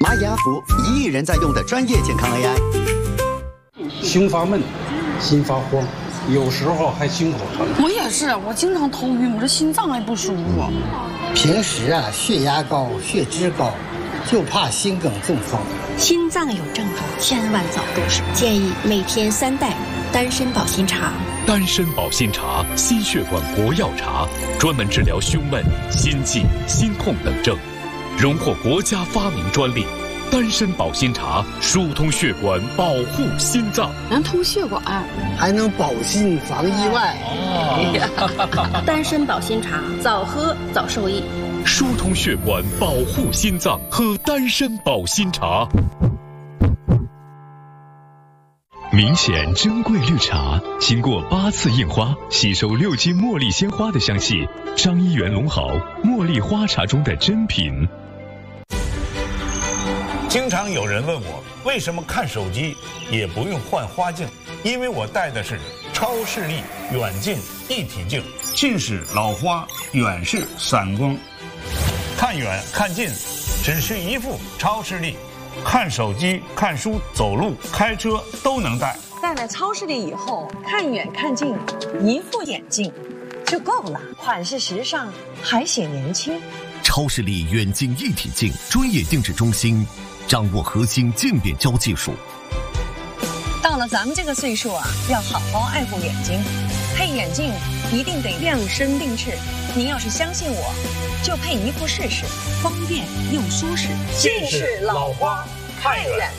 华雅福1亿人在用的专业健康 AI。 胸发闷，心发慌，有时候还心口疼。 我也是，我经常头晕，我这心脏还不舒服。 平时血压高、血脂高，就怕心梗中风。 心脏有症状，千万早动手。建议每天3袋丹参保心茶。 丹参保心茶，心血管国药茶，专门治疗胸闷、心悸、心痛等症，荣获国家发明专利。丹参保心茶疏通血管，保护心脏， 能通血管， 还能保心防意外。 丹参保心茶，早喝早受益。 疏通血管，保护心脏，喝丹参保心茶。 明显珍贵绿茶，经过8次印花，吸收6斤茉莉鲜花的香气，张一元龙好茉莉花茶中的珍品。 经常有人问我，为什么看手机也不用换花镜？因为我戴的是超视力远近一体镜，近视老花，远视散光，看远看近，只需一副超视力。看手机、看书、走路、开车都能戴。 戴了超视力以后，看远看近，一副眼镜就够了，款式时尚，还显年轻。 超视力远近一体镜专业定制中心，掌握核心渐变焦技术。 到了咱们这个岁数要好好爱护眼睛，配眼镜一定得量身定制。您要是相信我，就配一副试试，方便又舒适。 近视老花，看远